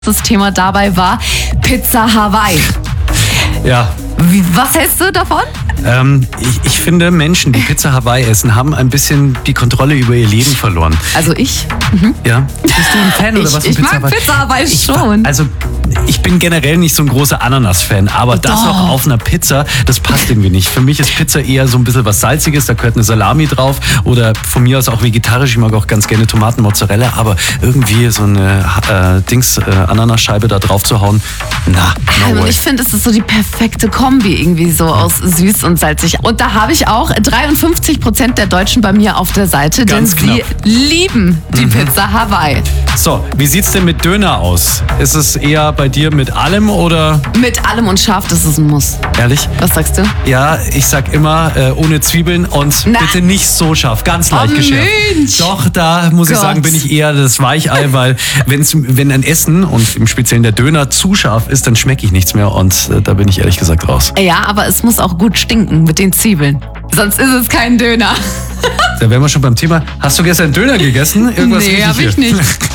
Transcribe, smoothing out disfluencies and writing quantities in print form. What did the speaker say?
Das Thema dabei war Pizza Hawaii. Ja. Was hältst du davon? Ich finde, Menschen, die Pizza Hawaii essen, haben ein bisschen die Kontrolle über ihr Leben verloren. Also ich? Ja? Bist du ein Fan oder was? Ich mag Pizza Hawaii schon. Also ich bin generell nicht so ein großer Ananas-Fan, aber das noch auf einer Pizza, das passt irgendwie nicht. Für mich ist Pizza eher so ein bisschen was Salziges, da gehört eine Salami drauf oder von mir aus auch vegetarisch. Ich mag auch ganz gerne Tomaten, Mozzarella, aber irgendwie so eine Ananasscheibe da drauf zu hauen, no Und way. ich finde, es ist so die perfekte Kombi irgendwie so aus süß und salzig. Und da habe ich auch 53% der Deutschen bei mir auf der Seite, Ganz denn sie lieben die Pizza Hawaii. So, wie sieht's denn mit Döner aus? Ist es eher bei dir mit allem oder Mit allem und scharf, das ist ein Muss. ehrlich? Was sagst du? Ja, ich sag immer ohne Zwiebeln und Na. bitte nicht so scharf, ganz leicht Oh, geschärft. Mensch. Doch, da muss ich Gott. sagen, bin ich eher das Weichei, weil wenn ein Essen und im Speziellen der Döner zu scharf ist, dann schmecke ich nichts mehr und da bin ich ehrlich gesagt raus. Ja, aber es muss auch gut stinken mit den Zwiebeln. Sonst ist es kein Döner. Da wären wir schon beim Thema. Hast du gestern Döner gegessen? Irgendwas Nee, rieche hab ich hier. nicht.